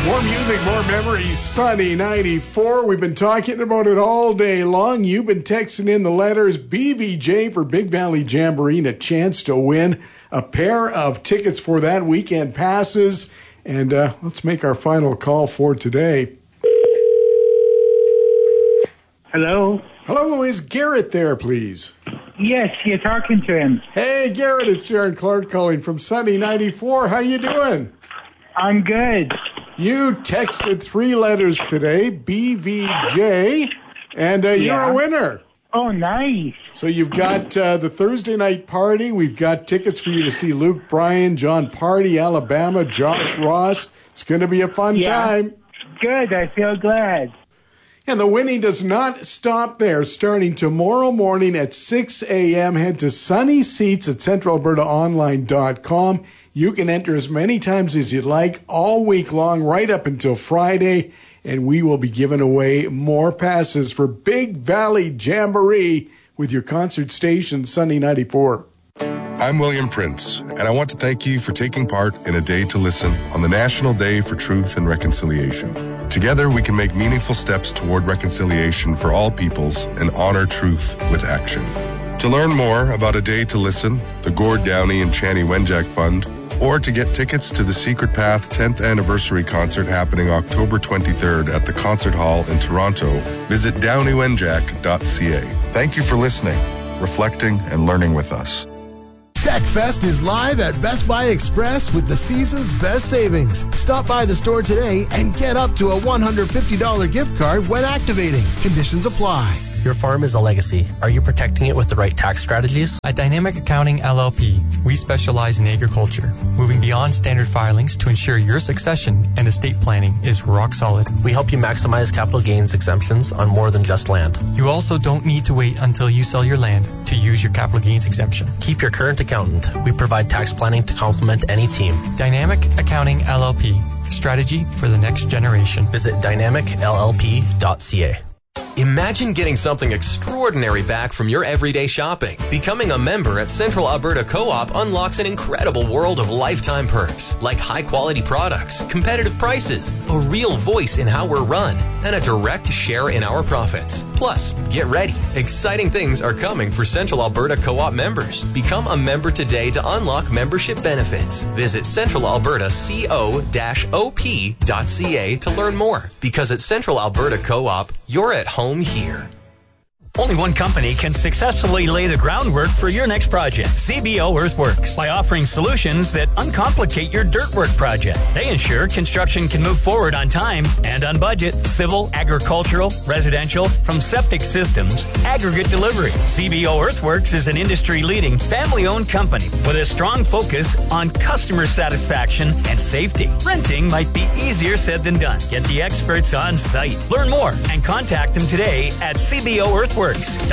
More music, more memories. Sunny 94. We've been talking about it all day long. You've been texting in the letters BVJ for Big Valley Jamboree and a chance to win a pair of tickets for that weekend passes. And let's make our final call for today. Hello? Hello, is Garrett there, please? Yes, you're talking to him. Hey, Garrett, it's Jaron Clark calling from Sunny 94. How you doing? I'm good. You texted 3 letters today, BVJ, and you're a winner. Oh, nice. So you've got the Thursday night party. We've got tickets for you to see Luke Bryan, John Party, Alabama, Josh Ross. It's going to be a fun time. Good, I feel glad. And the winning does not stop there. Starting tomorrow morning at 6 a.m., head to Sunny Seats at centralalbertaonline.com. You can enter as many times as you'd like all week long, right up until Friday, and we will be giving away more passes for Big Valley Jamboree with your concert station, Sunny 94. I'm William Prince, and I want to thank you for taking part in A Day to Listen on the National Day for Truth and Reconciliation. Together, we can make meaningful steps toward reconciliation for all peoples and honor truth with action. To learn more about A Day to Listen, the Gord Downey and Chani Wenjack Fund, or to get tickets to the Secret Path 10th Anniversary Concert happening October 23rd at the Concert Hall in Toronto, visit downeywenjack.ca. Thank you for listening, reflecting, and learning with us. TechFest is live at Best Buy Express with the season's best savings. Stop by the store today and get up to a $150 gift card when activating. Conditions apply. Your farm is a legacy. Are you protecting it with the right tax strategies? At Dynamic Accounting LLP, we specialize in agriculture, moving beyond standard filings to ensure your succession and estate planning is rock solid. We help you maximize capital gains exemptions on more than just land. You also don't need to wait until you sell your land to use your capital gains exemption. Keep your current accountant. We provide tax planning to complement any team. Dynamic Accounting LLP, strategy for the next generation. Visit dynamicllp.ca. Imagine getting something extraordinary back from your everyday shopping. Becoming a member at Central Alberta Co-op unlocks an incredible world of lifetime perks, like high-quality products, competitive prices, a real voice in how we're run, and a direct share in our profits. Plus, get ready. Exciting things are coming for Central Alberta Co-op members. Become a member today to unlock membership benefits. Visit centralalberta.co-op.ca to learn more. Because at Central Alberta Co-op, you're at home here. Only one company can successfully lay the groundwork for your next project. CBO Earthworks. By offering solutions that uncomplicate your dirt work project. They ensure construction can move forward on time and on budget. Civil, agricultural, residential, from septic systems, aggregate delivery. CBO Earthworks is an industry-leading, family-owned company with a strong focus on customer satisfaction and safety. Renting might be easier said than done. Get the experts on site. Learn more and contact them today at CBOEarthworks.ca.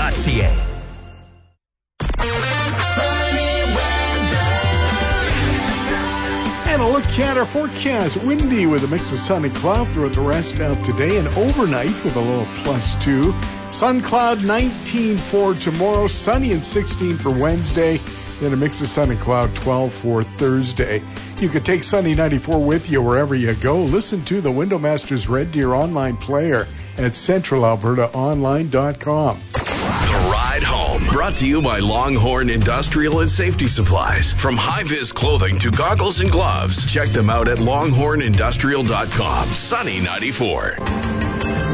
And a look at our forecast. Windy with a mix of sun and cloud throughout the rest of today, and overnight with a low of +2. Sun cloud 19 for tomorrow, sunny and 16 for Wednesday, then a mix of sun and cloud 12 for Thursday. You can take Sunny 94 with you wherever you go. Listen to the Window Masters Red Deer online player at centralalbertaonline.com. The Ride Home, brought to you by Longhorn Industrial and Safety Supplies. From high-vis clothing to goggles and gloves, check them out at longhornindustrial.com. Sunny 94.